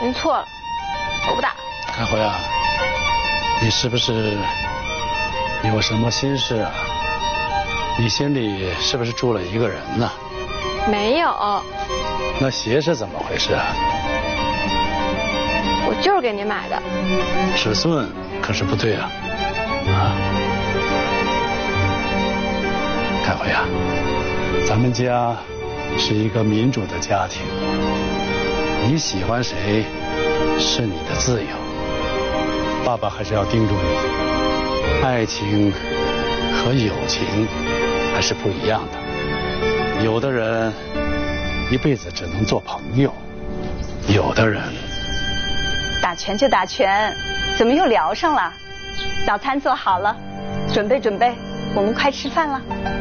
您错了，我不打。 开辉啊，你是不是有什么心事啊？你心里是不是住了一个人呢？ 没有。 那鞋是怎么回事啊？ 我就是给您买的。 尺寸可是不对啊！啊，开辉啊，咱们家是一个民主的家庭，你喜欢谁是你的自由。爸爸还是要叮嘱你，爱情和友情还是不一样的。有的人一辈子只能做朋友，有的人打拳就打拳，怎么又聊上了？早餐做好了，准备准备，我们快吃饭了。